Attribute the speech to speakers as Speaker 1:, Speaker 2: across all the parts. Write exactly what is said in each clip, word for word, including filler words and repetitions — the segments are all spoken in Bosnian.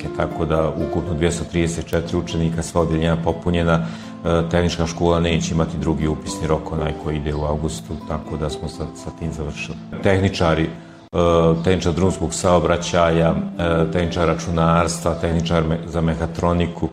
Speaker 1: učenike, tako da ukupno dvjesto trideset četiri učenika, sva odjeljenja popunjena. Tehnička škola neće imati drugi upisni rok, onaj koji ide u avgustu, tako da smo sa, sa tim završili. Tehničari, tehničar drumskog saobraćaja, tehničar računarstva, tehničar za mehatroniku,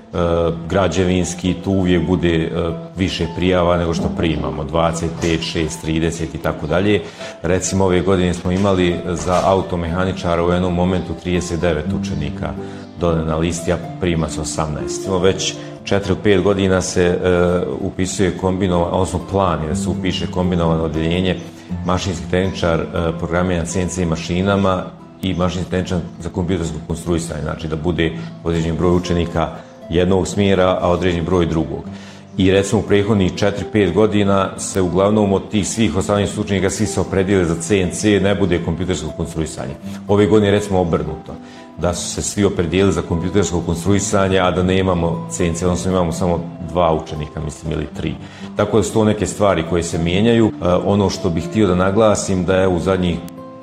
Speaker 1: građevinski, tu uvijek bude više prijava nego što primamo, dvadeset pet, šest, trideset i tako dalje. Recimo ove godine smo imali za automehaničara u jednom momentu trideset devet učenika dole na listi, a prima se osamnaest. Već četiri do pet godina se uh, upisuje kombinovan, odnosno plan je da se upiše kombinovano odjeljenje mašinski tehničar uh, programiranja C N C mašinama i mašinski tehničar za kompjutersko konstruisanje, znači da bude određen broj učenika jednog smjera, a određen broj drugog. I recimo u prethodnih četiri do pet godina se uglavnom od tih svih osamnaest učenika svi se opredijeli za C N C, ne bude kompjutersko konstruisanje. Ove godine recimo obrnuto, da su se svi opredijeli za kompjutersko konstruisanje, a da nemamo C N C, odnosno imamo samo dva učenika, mislim, ili tri. Tako da su to neke stvari koje se mijenjaju. Uh, ono što bih htio da naglasim da je u zadnjih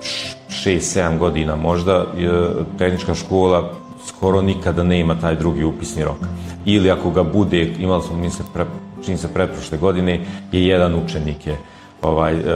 Speaker 1: šest sedam godina možda uh, tehnička škola skoro nikada nema taj drugi upisni rok. Ili ako ga bude, imali smo, mi se, pre, čini se preprošle godine, je jedan učenik je ovaj, uh,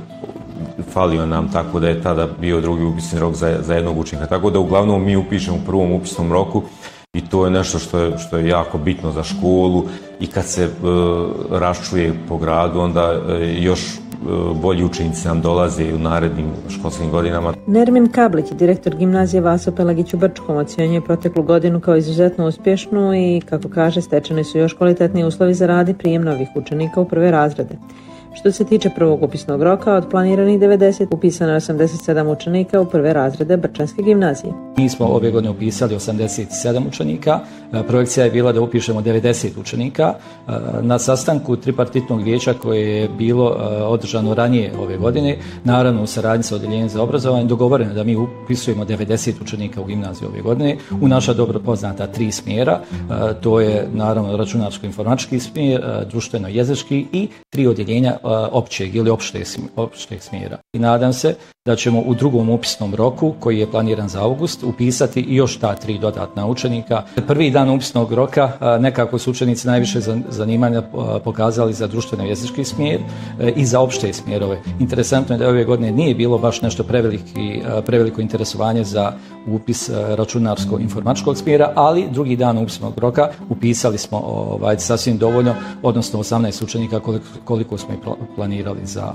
Speaker 1: falio nam, tako da je tada bio drugi upisni rok za, za jednog učenika. Tako da uglavnom mi upišemo u prvom upisnom roku i to je nešto što je, što je jako bitno za školu i kad se uh, raščuje po gradu, onda uh, još uh, bolji učenici nam dolaze u narednim školskim godinama.
Speaker 2: Nermin Kablić, direktor gimnazije Vaso Pelagić u Brčkom, ocjenjuje proteklu godinu kao izuzetno uspješnu i, kako kaže, stečeni su još kvalitetniji uslovi za rad i prijem novih učenika u prve razrede. Što se tiče prvog upisnog roka, od planiranih devedeset upisano je osamdeset sedam učenika u prve razrede Brčanske gimnazije.
Speaker 3: Mi smo ove godine upisali osamdeset sedam učenika, projekcija je bila da upišemo devedeset učenika. Na sastanku tripartitnog vijeća koje je bilo održano ranije ove godine, naravno u saradnji sa odjeljenjem za obrazovanje, dogovoreno da mi upisujemo devedeset učenika u gimnaziju ove godine u naša dobro poznata tri smjera, to je naravno računarsko-informatički smjer, društveno-jezički i tri odjeljenja općeg ili opšteg smjera. I nadam se da ćemo u drugom upisnom roku, koji je planiran za avgust, upisati i još ta tri dodatna učenika. Prvi dan upisnog roka nekako su učenici najviše zanimanja pokazali za društveno-jezički smjer i za opšte smjerove. Interesantno je da ove godine nije bilo baš nešto preveliki, preveliko interesovanje za upis računarsko-informatičkog smjera, ali drugi dan upisnog roka upisali smo ovaj, sasvim dovoljno, odnosno osamnaest učenika koliko, koliko smo i planirali za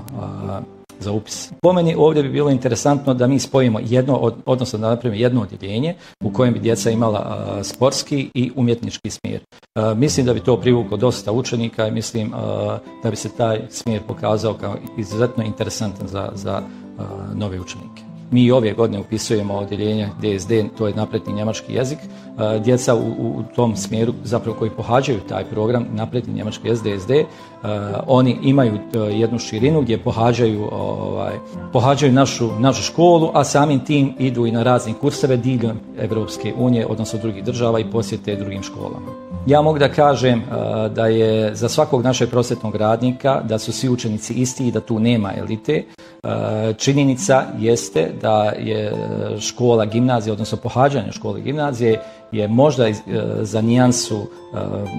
Speaker 3: za upis. Po meni ovdje bi bilo interesantno da mi spojimo jedno, od, odnosno da napravimo jedno odjeljenje u kojem bi djeca imala a, sportski i umjetnički smjer. A, mislim da bi to privuklo dosta učenika i mislim a, da bi se taj smjer pokazao kao izuzetno interesantan za, za a, nove učenike. Mi ove godine upisujemo odjeljenje D S D, to je napredni njemački jezik. Djeca u, u tom smjeru zapravo koji pohađaju taj program napredni njemački jezik D S D, oni imaju jednu širinu gdje pohađaju, ovaj, pohađaju našu, našu školu, a samim tim idu i na razne kurseve diljem Evropske unije, odnosno drugih država i posjete drugim školama. Ja mogu da kažem uh, da je za svakog našeg prosvjetnog radnika da su svi učenici isti i da tu nema elite. Uh, činjenica jeste da je škola gimnazije, odnosno pohađanje škole gimnazije je možda uh, za nijansu uh,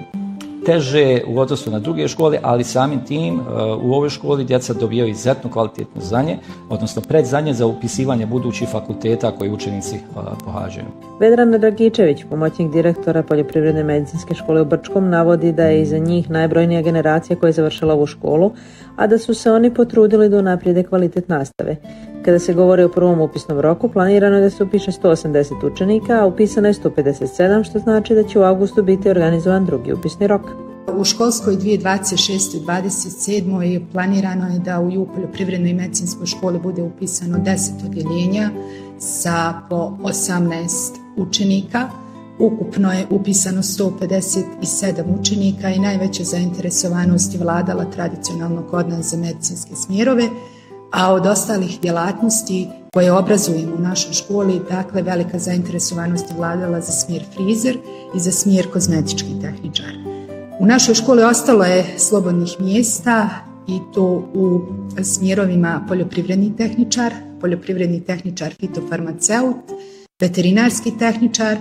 Speaker 3: teže u odnosu na druge škole, ali samim tim uh, u ovoj školi djeca dobijaju izuzetno kvalitetno znanje, odnosno predznanje za upisivanje budućih fakulteta koji učenici uh, pohađaju.
Speaker 2: Vedrana Dragičević, pomoćnik direktora Poljoprivredne medicinske škole u Brčkom, navodi da je iza njih najbrojnija generacija koja je završila ovu školu, a da su se oni potrudili da unaprijede kvalitet nastave. Kada se govori o prvom upisnom roku, planirano je da se upiše sto osamdeset učenika, a upisano je sto pedeset sedam, što znači da će u avgustu biti organizovan drugi upisni rok.
Speaker 4: U školskoj dvije tisuće dvadeset šeste dvadeset sedme planirano je da u Poljoprivrednoj i medicinskoj školi bude upisano deset odjeljenja sa po osamnaest učenika. Ukupno je upisano sto pedeset sedam učenika i najveća zainteresovanost je vladala tradicionalno kod nas za medicinske smjerove, a od ostalih djelatnosti koje obrazujemo u našoj školi, dakle velika zainteresovanost je vladala za smjer frizer i za smjer kozmetički tehničar. U našoj školi ostalo je slobodnih mjesta i to u smjerovima poljoprivredni tehničar, poljoprivredni tehničar fitofarmaceut, veterinarski tehničar,